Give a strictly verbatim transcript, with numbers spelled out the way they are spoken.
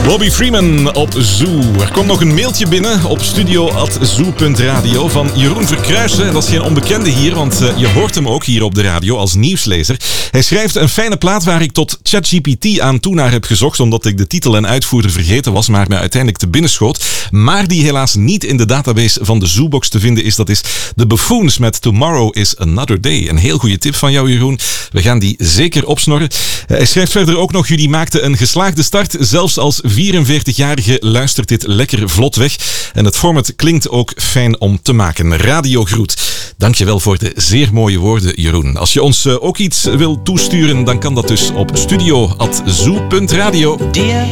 Bobby Freeman op Zoo. Er komt nog een mailtje binnen op studio at zoo punt radio van Jeroen Verkruijsen. Dat is geen onbekende hier, want uh, je hoort hem ook hier op de radio als nieuwslezer. Hij schrijft een fijne plaat waar ik tot ChatGPT aan toe naar heb gezocht, omdat ik de titel en uitvoerder vergeten was, maar mij uiteindelijk te binnen schoot. Maar die helaas niet in de database van de Zoobox te vinden is. Dat is The Buffoons met Tomorrow is Another Day. Een heel goede tip van jou, Jeroen. We gaan die zeker opsnorren. Uh, hij schrijft verder ook nog, jullie maakten een geslaagde start. Zelfs als vierenveertigjarige luistert dit lekker vlot weg. En het format klinkt ook fijn om te maken. Radiogroet. Dankjewel voor de zeer mooie woorden, Jeroen. Als je ons uh, ook iets wil toesturen, dan kan dat dus op studio at zoo punt radio.